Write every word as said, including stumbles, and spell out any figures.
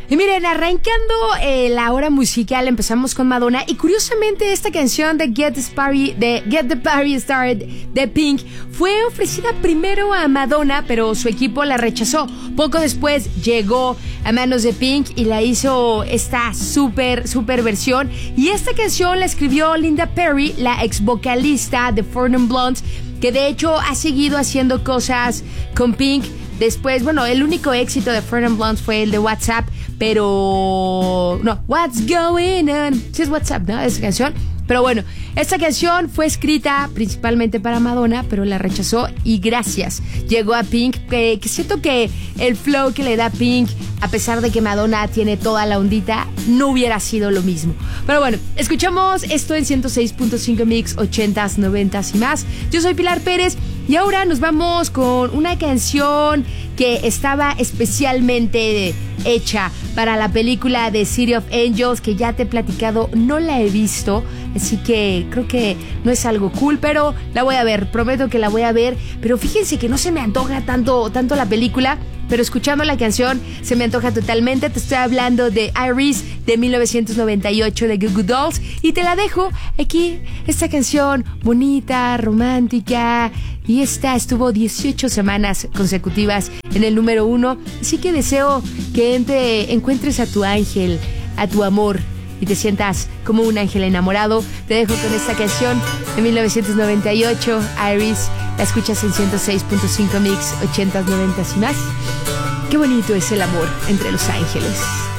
Y miren, arrancando eh, la hora musical, empezamos con Madonna. Y curiosamente, esta canción de Get the Party, de Get the Party Started de Pink fue ofrecida primero a Madonna, pero su equipo la rechazó. Poco después llegó a manos de Pink y la hizo esta súper, súper versión. Y esta canción la escribió Linda Perry, la ex vocalista de Four Non Blondes, que de hecho ha seguido haciendo cosas con Pink. Después, bueno, el único éxito de Four Non Blondes fue el de WhatsApp, pero... No, What's Going On. Sí es WhatsApp, ¿no? Esa canción. Pero bueno, esta canción fue escrita principalmente para Madonna, pero la rechazó y gracias. Llegó a Pink, que, que siento que el flow que le da Pink, a pesar de que Madonna tiene toda la ondita, no hubiera sido lo mismo. Pero bueno, escuchamos esto en ciento seis punto cinco Mix, ochentas, noventas y más. Yo soy Pilar Pérez y ahora nos vamos con una canción que estaba especialmente hecha para la película de City of Angels, que ya te he platicado, no la he visto, así que creo que no es algo cool, pero la voy a ver, prometo que la voy a ver. Pero fíjense que no se me antoja tanto, tanto la película, pero escuchando la canción se me antoja totalmente. Te estoy hablando de Iris de mil novecientos noventa y ocho de Goo Goo Dolls y te la dejo aquí, esta canción bonita, romántica, y esta estuvo dieciocho semanas consecutivas en el número uno, así que deseo que te encuentres a tu ángel, a tu amor y te sientas como un ángel enamorado. Te dejo con esta canción de mil novecientos noventa y ocho, Iris. La escuchas en ciento seis punto cinco Mix, ochentas, noventas y más. Qué bonito es el amor entre los ángeles.